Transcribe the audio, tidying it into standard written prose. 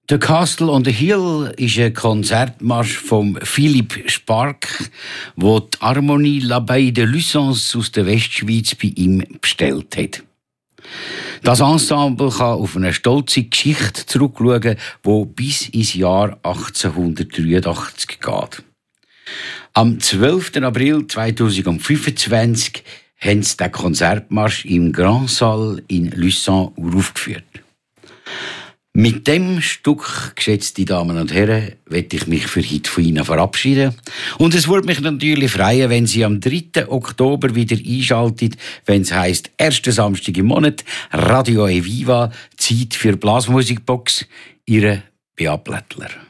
«The Castle on the Hill» ist ein Konzertmarsch von Philippe Spark, wo die Harmonie L'Abbaye de Lussans aus der Westschweiz bei ihm bestellt hat. Das Ensemble kann auf eine stolze Geschichte zurückschauen, die bis ins Jahr 1883 geht. Am 12. April 2025 haben sie den Konzertmarsch im Grand Saal in Lussans aufgeführt. Mit dem Stück, geschätzte Damen und Herren, möchte ich mich für heute von Ihnen verabschieden. Und es würde mich natürlich freuen, wenn Sie am 3. Oktober wieder einschalten, wenn es heisst, erster Samstag im Monat, Radio Eviva, Zeit für Blasmusikbox, Ihre Beat Blättler.